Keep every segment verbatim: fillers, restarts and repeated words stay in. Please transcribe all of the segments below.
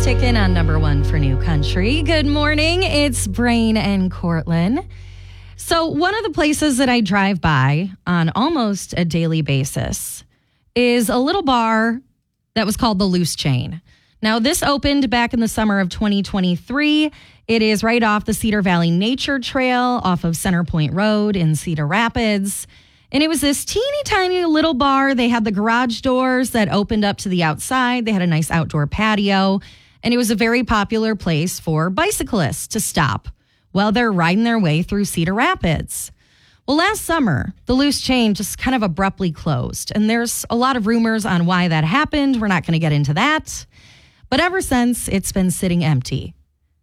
is ticking on number one for New Country. Good morning. It's Brain and Cortland. So one of the places that I drive by on almost a daily basis is a little bar that was called the Loose Chain. Now, this opened back in the summer of twenty twenty-three. It is right off the Cedar Valley Nature Trail off of Center Point Road in Cedar Rapids. And it was this teeny tiny little bar. They had the garage doors that opened up to the outside. They had a nice outdoor patio. And it was a very popular place for bicyclists to stop while they're riding their way through Cedar Rapids. Well, last summer, the Loose Chain just kind of abruptly closed. And there's a lot of rumors on why that happened. We're not going to get into that. But ever since, it's been sitting empty.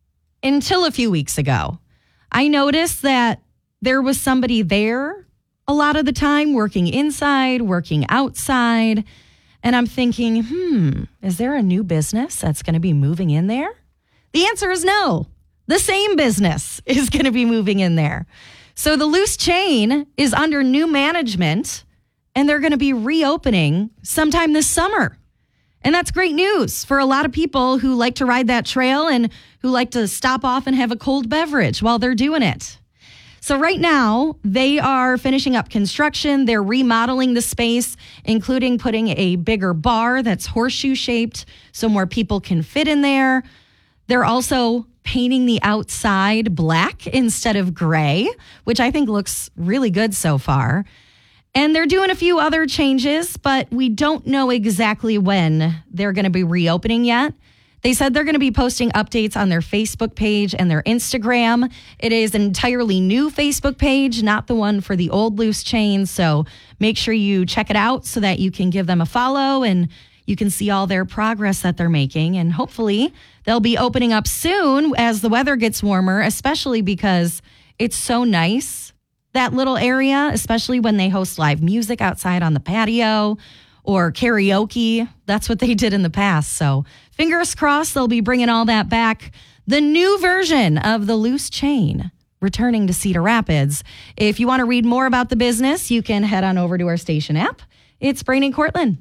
Until a few weeks ago, I noticed that there was somebody there a lot of the time, working inside, working outside. And I'm thinking, hmm, is there a new business that's going to be moving in there? The answer is no. The same business is going to be moving in there. So the Loose Chain is under new management, and they're going to be reopening sometime this summer. And that's great news for a lot of people who like to ride that trail and who like to stop off and have a cold beverage while they're doing it. So right now, they are finishing up construction. They're remodeling the space, including putting a bigger bar that's horseshoe-shaped so more people can fit in there. They're also painting the outside black instead of gray, which I think looks really good so far. And they're doing a few other changes, but we don't know exactly when they're going to be reopening yet. They said they're going to be posting updates on their Facebook page and their Instagram. It is an entirely new Facebook page, not the one for the old Loose Chain. So make sure you check it out so that you can give them a follow and you can see all their progress that they're making. And hopefully they'll be opening up soon as the weather gets warmer, especially because it's so nice, that little area, especially when they host live music outside on the patio or karaoke. That's what they did in the past. So fingers crossed they'll be bringing all that back. The new version of the Loose Chain returning to Cedar Rapids. If you want to read more about the business, you can head on over to our station app. It's Brain and Cortland.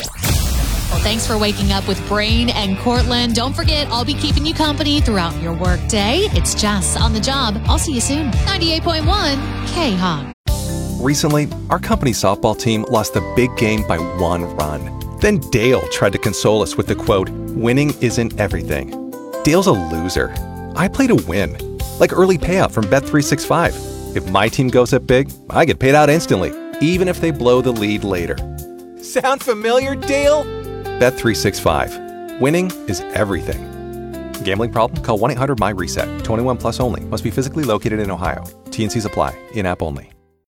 Well, thanks for waking up with Brain and Cortland. Don't forget, I'll be keeping you company throughout your work day. It's Jess on the job. I'll see you soon. ninety-eight point one K H O G. Recently, our company softball team lost the big game by one run. Then Dale tried to console us with the quote, "Winning isn't everything." Dale's a loser. I play to win. Like early payout from Bet three sixty-five. If my team goes up big, I get paid out instantly, even if they blow the lead later. Sound familiar, Dale? Bet three sixty-five. Winning is everything. Gambling problem? Call one eight hundred M Y RESET. twenty-one plus only. Must be physically located in Ohio. T and Cs apply. In-app only.